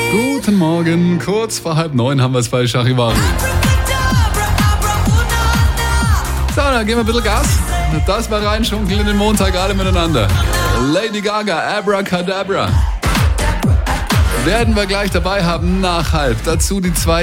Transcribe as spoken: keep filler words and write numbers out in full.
Guten Morgen, kurz vor halb neun haben wir es bei Charivari. So, dann geben wir ein bisschen Gas. Das war reinschunkeln in den Montag alle miteinander. Lady Gaga, Abracadabra. Werden wir gleich dabei haben nach halb. Dazu die zweite